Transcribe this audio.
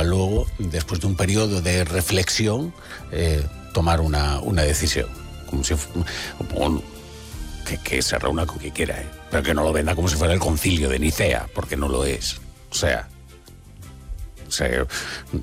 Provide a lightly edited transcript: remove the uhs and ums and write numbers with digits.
luego, después de un periodo de reflexión, tomar una decisión. Como si que se reúna con quien quiera, pero que no lo venda como si fuera el concilio de Nicea, porque no lo es. O sea,